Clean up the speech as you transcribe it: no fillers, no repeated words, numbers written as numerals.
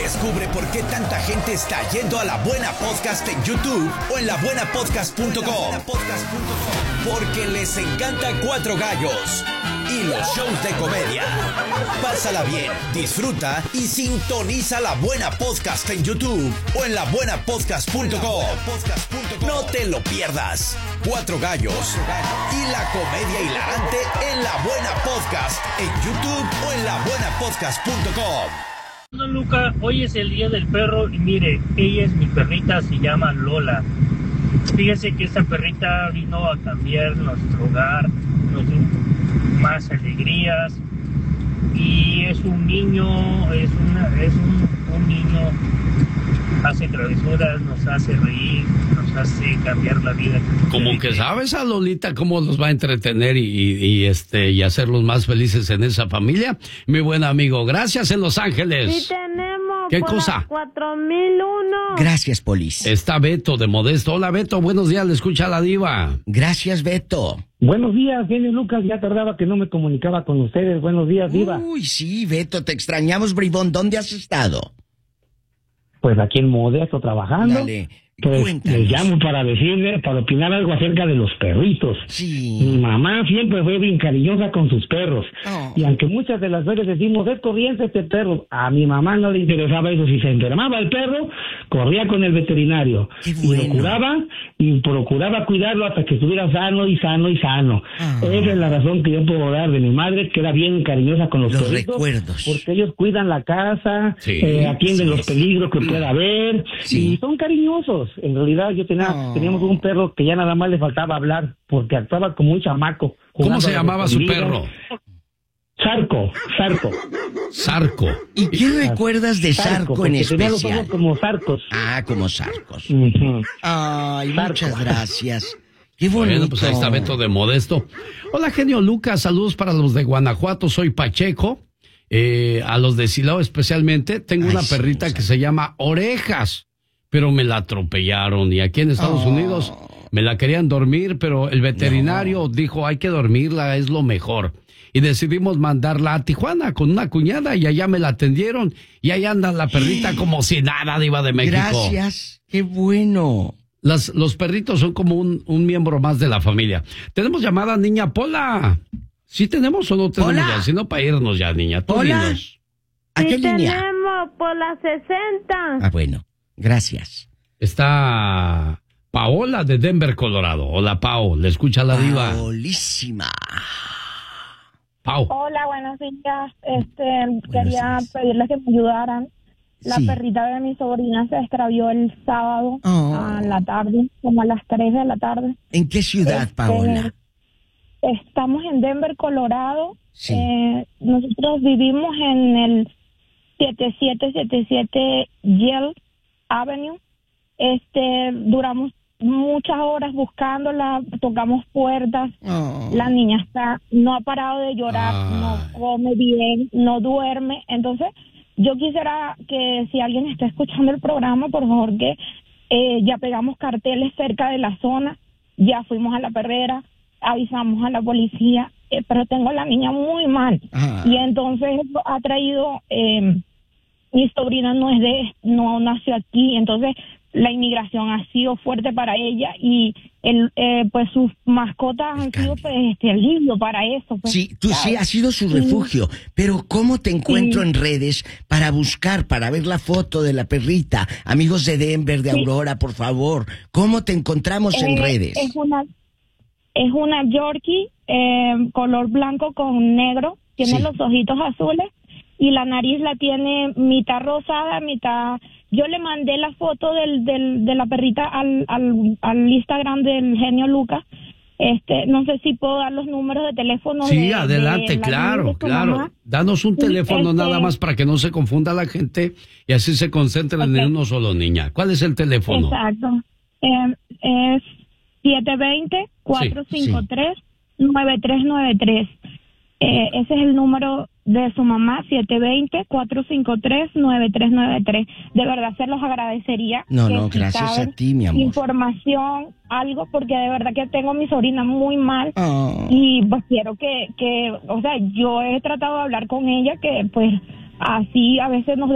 Descubre por qué tanta gente está yendo a La Buena Podcast en YouTube o en labuenapodcast.com. Porque les encanta Cuatro Gallos y los shows de comedia. Pásala bien, disfruta y sintoniza La Buena Podcast en YouTube o en labuenapodcast.com. No te lo pierdas. Cuatro Gallos y la comedia hilarante en La Buena Podcast en YouTube o en labuenapodcast.com. Don Luca, hoy es el día del perro y mire, ella es mi perrita, se llama Lola. Fíjese que esta perrita vino a cambiar nuestro hogar, nos dio más alegrías y es un niño, un niño, hace travesuras, nos hace reír, nos hace cambiar la vida. Como que sabes a Lolita cómo los va a entretener y hacerlos más felices en esa familia. Mi buen amigo, gracias en Los Ángeles. Sí tenemos. ¿Qué cosa? 4001. Gracias, Polis. Está Beto de Modesto. Hola, Beto, buenos días, le escucha la diva. Gracias, Beto. Buenos días, genio Lucas, ya tardaba que no me comunicaba con ustedes. Buenos días, diva. Uy, sí, Beto, te extrañamos, bribón. ¿Dónde has estado? Pues aquí en Modesto trabajando. Dale, pues cuéntanos. les llamo para decirle, para opinar algo acerca de los perritos. Sí. Mi mamá siempre fue bien cariñosa con sus perros. Oh. Y aunque muchas de las veces decimos, es corriente este perro, a mi mamá no le interesaba eso. Si se enfermaba el perro, corría con el veterinario. Qué bueno. Y procuraba cuidarlo hasta que estuviera sano y sano y sano. Oh. Esa es la razón que yo puedo dar de mi madre, que era bien cariñosa con los perritos. Recuerdos. Porque ellos cuidan la casa, Sí, atienden los peligros que pueda haber, Sí. y son cariñosos. En realidad teníamos un perro que ya nada más le faltaba hablar, porque actuaba como un chamaco. ¿Cómo jugando se a las llamaba su escondidas. perro? Zarco. ¿Y qué recuerdas de Zarco en porque tenía los especial? ojos como zarcos. Ah, como Zarcos. Uh-huh. Ay, Zarco. muchas gracias. Qué bonito. Bueno, pues ahí está Beto de Modesto. Hola, genio Lucas, saludos para los de Guanajuato, soy Pacheco. A los de Silao especialmente, tengo una perrita que se llama Orejas, pero me la atropellaron y aquí en Estados Unidos me la querían dormir, pero el veterinario dijo hay que dormirla, es lo mejor. Y decidimos mandarla a Tijuana con una cuñada y allá me la atendieron y ahí anda la perrita como si nada, diva de México. Gracias, qué bueno. Los perritos son como un miembro más de la familia. Tenemos llamada, niña Pola. ¿Sí tenemos o no tenemos Hola. ya? Si no, para irnos ya, niña. Tú Hola. dinos. ¿A qué Sí línea? tenemos por la 60. Ah, bueno, gracias. Está Paola de Denver, Colorado. Hola, Pao. Le escucha la diva. Paolísima. Pao. Hola, buenos días. Quería pedirles que me ayudaran. La Sí. perrita de mi sobrina se extravió el sábado Oh. a la tarde, como a las 3 de la tarde. ¿En qué ciudad, Paola? Estamos en Denver, Colorado. Sí. Nosotros vivimos en el 7777 Yale Avenue. Duramos muchas horas buscándola, tocamos puertas. Oh. La niña no ha parado de llorar, Ay. no come bien, no duerme. Entonces, yo quisiera que si alguien está escuchando el programa, por favor, que ya pegamos carteles cerca de la zona, ya fuimos a la perrera, avisamos a la policía, pero tengo a la niña muy mal. Ah. Y entonces ha traído, mi sobrina no nació aquí, entonces la inmigración ha sido fuerte para ella y pues sus mascotas han sido pues alivio para eso. Pues, Sí, tú sí has sido su refugio, pero ¿cómo te encuentro en redes para buscar, para ver la foto de la perrita? Amigos de Denver, de Aurora, por favor, ¿cómo te encontramos en redes? Es una Yorkie, color blanco con negro, tiene Sí. los ojitos azules y la nariz la tiene mitad rosada, mitad... Yo le mandé la foto de la perrita al Instagram del genio Lucas. No sé si puedo dar los números de teléfono. Sí, adelante, de la claro, niña y su claro. mamá. Danos un teléfono Este- nada más para que no se confunda la gente y así se concentren en uno solo, niña. ¿Cuál es el teléfono? Exacto. Es 720-453-9393. Ese es el número de su mamá, 720-453-9393. De verdad se los agradecería. No, que no, si gracias saben a ti, mi amor. Información, algo, porque de verdad que tengo a mi sobrina muy mal. Oh. Y pues quiero que, o sea, yo he tratado de hablar con ella, que pues así a veces nos